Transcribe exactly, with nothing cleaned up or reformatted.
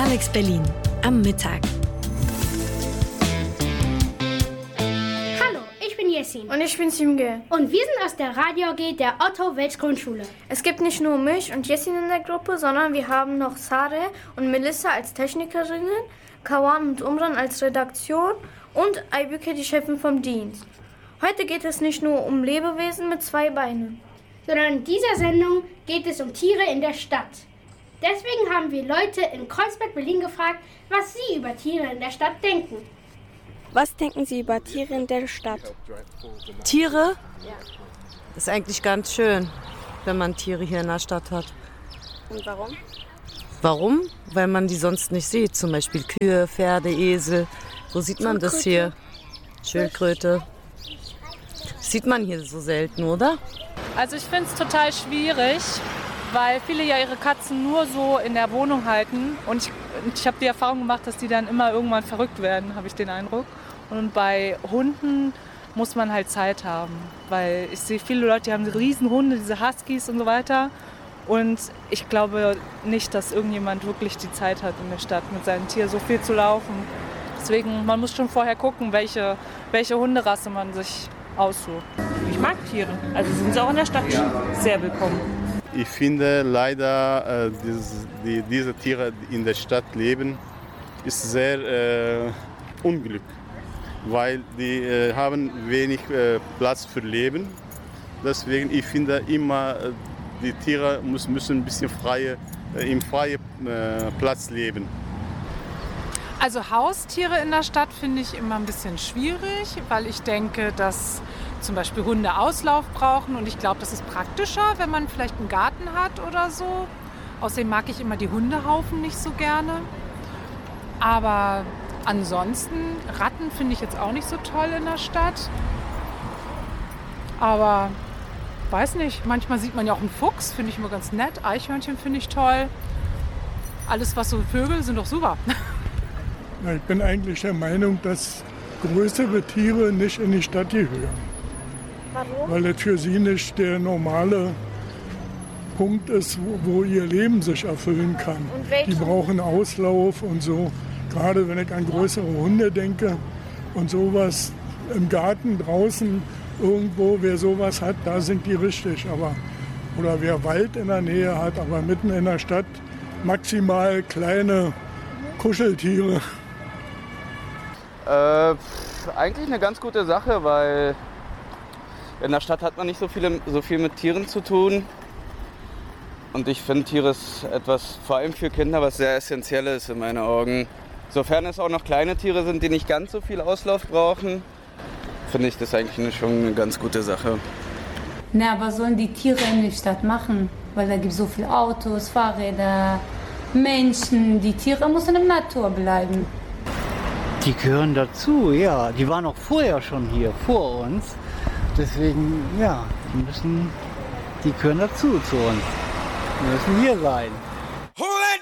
Alex Berlin am Mittag. Hallo, ich bin Jessin. Und ich bin Simge. Und wir sind aus der Radio A G der Otto-Welts-Grundschule. Es gibt nicht nur mich und Jessin in der Gruppe, sondern wir haben noch Sare und Melissa als Technikerinnen, Kawan und Umran als Redaktion und Aybüke, die Chefin vom Dienst. Heute geht es nicht nur um Lebewesen mit zwei Beinen, sondern in dieser Sendung geht es um Tiere in der Stadt. Deswegen haben wir Leute in Kreuzberg, Berlin gefragt, was sie über Tiere in der Stadt denken. Was denken Sie über Tiere in der Stadt? Tiere? Ja. Ist eigentlich ganz schön, wenn man Tiere hier in der Stadt hat. Und warum? Warum? Weil man die sonst nicht sieht. Zum Beispiel Kühe, Pferde, Esel. Wo sieht man das hier? Schildkröte. Sieht man hier so selten, oder? Also ich finde es total schwierig, weil viele ja ihre Katzen nur so in der Wohnung halten. Und ich, ich habe die Erfahrung gemacht, dass die dann immer irgendwann verrückt werden, habe ich den Eindruck. Und bei Hunden muss man halt Zeit haben. Weil ich sehe viele Leute, die haben riesen Hunde, diese Huskies und so weiter. Und ich glaube nicht, dass irgendjemand wirklich die Zeit hat, in der Stadt mit seinem Tier so viel zu laufen. Deswegen, man muss schon vorher gucken, welche, welche Hunderasse man sich aussucht. Ich mag Tiere, also sind sie auch in der Stadt sehr willkommen. Ich finde leider, äh, dieses, die, diese Tiere die in der Stadt leben, ist sehr äh, Unglück, weil die äh, haben wenig äh, Platz für Leben. Deswegen ich finde immer, äh, die Tiere muss, müssen ein bisschen freie, äh, im freien äh, Platz leben. Also Haustiere in der Stadt finde ich immer ein bisschen schwierig, weil ich denke, dass zum Beispiel Hunde Auslauf brauchen und ich glaube, das ist praktischer, wenn man vielleicht einen Garten hat oder so. Außerdem mag ich immer die Hundehaufen nicht so gerne. Aber ansonsten, Ratten finde ich jetzt auch nicht so toll in der Stadt. Aber weiß nicht, manchmal sieht man ja auch einen Fuchs, finde ich immer ganz nett. Eichhörnchen finde ich toll. Alles, was so Vögel, sind doch super. Ich bin eigentlich der Meinung, dass größere Tiere nicht in die Stadt gehören. Warum? Weil das für sie nicht der normale Punkt ist, wo, wo ihr Leben sich erfüllen kann. Und die brauchen Auslauf und so. Gerade wenn ich an größere Hunde denke und sowas im Garten draußen irgendwo, wer sowas hat, da sind die richtig. Aber, oder wer Wald in der Nähe hat, aber mitten in der Stadt maximal kleine Kuscheltiere. Äh, eigentlich eine ganz gute Sache, weil in der Stadt hat man nicht so, viele, so viel mit Tieren zu tun. Und ich finde, Tiere ist etwas, vor allem für Kinder, was sehr Essentielles in meinen Augen. Sofern es auch noch kleine Tiere sind, die nicht ganz so viel Auslauf brauchen, finde ich das eigentlich eine, schon eine ganz gute Sache. Na, was sollen die Tiere in der Stadt machen? Weil da gibt es so viele Autos, Fahrräder, Menschen. Die Tiere müssen in der Natur bleiben. Die gehören dazu, ja. Die waren auch vorher schon hier, vor uns. Deswegen, ja, die müssen, die gehören dazu zu uns. Die müssen hier sein.